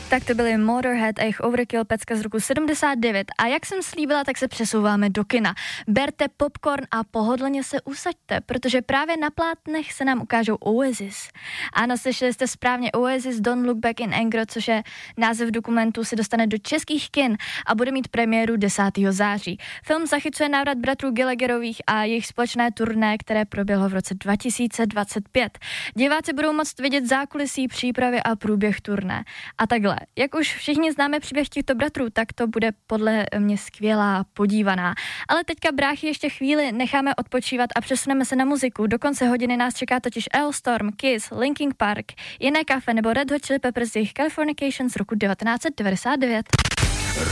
Tak to byly Motorhead a jejich Overkill, pecka z roku 79. A jak jsem slíbila, tak se přesouváme do kina. Berte popcorn a pohodlně se usaďte, protože právě na plátnech se nám ukážou Oasis. Ano, slyšeli jste správně, Oasis Don't Look Back in Anger, což je název dokumentu, se dostane do českých kin a bude mít premiéru 10. září. Film zachycuje návrat bratrů Gallagherových a jejich společné turné, které proběhlo v roce 2025. Diváci budou moct vidět zákulisí, přípravy a průběh turné. A takhle, jak už všichni známe příběh těchto bratrů, tak to bude podle mě skvělá podívaná. Ale teďka bráchy ještě chvíli necháme odpočívat a přesuneme se na muziku. Do konce hodiny nás čeká totiž Storm, Kiss, Linkin Park, Jiné kafe nebo Red Hot Chili Peppers jejich Californication z roku 1999.